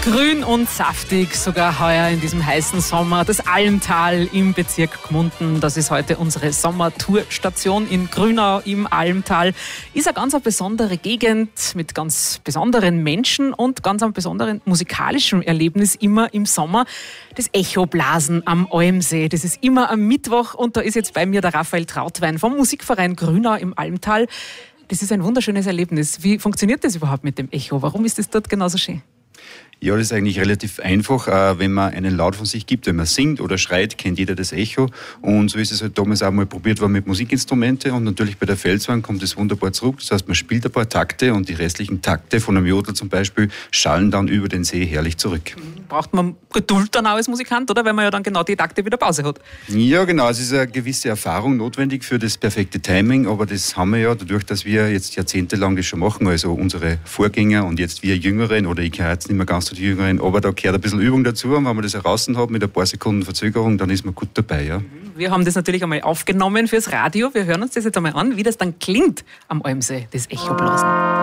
Grün und saftig, sogar heuer in diesem heißen Sommer. Das Almtal im Bezirk Gmunden, das ist heute unsere Sommertourstation in Grünau im Almtal. Ist eine ganz besondere Gegend mit ganz besonderen Menschen und ganz einem besonderen musikalischen Erlebnis immer im Sommer. Das Echoblasen am Almsee, das ist immer am Mittwoch und da ist jetzt bei mir der Raphael Trautwein vom Musikverein Grünau im Almtal. Das ist ein wunderschönes Erlebnis. Wie funktioniert das überhaupt mit dem Echo? Warum ist das dort genauso schön? Ja, das ist eigentlich relativ einfach. Wenn man einen Laut von sich gibt, wenn man singt oder schreit, kennt jeder das Echo. Und so ist es halt damals auch mal probiert worden mit Musikinstrumenten. Und natürlich bei der Felswand kommt es wunderbar zurück. Das heißt, man spielt ein paar Takte und die restlichen Takte von einem Jodel zum Beispiel schallen dann über den See herrlich zurück. Braucht man Geduld dann auch als Musikant, oder? Weil man ja dann genau die Takte wieder Pause hat. Ja, genau. Es ist eine gewisse Erfahrung notwendig für das perfekte Timing. Aber das haben wir ja dadurch, dass wir jetzt jahrzehntelang das schon machen. Also unsere Vorgänger und jetzt wir Jüngeren, oder ich gehöre jetzt nicht mehr ganz zu den Jüngeren, aber da gehört ein bisschen Übung dazu. Und wenn man das heraus hat mit ein paar Sekunden Verzögerung, dann ist man gut dabei. Ja. Wir haben das natürlich einmal aufgenommen fürs Radio. Wir hören uns das jetzt einmal an, wie das dann klingt am Almsee, das Echoblasen.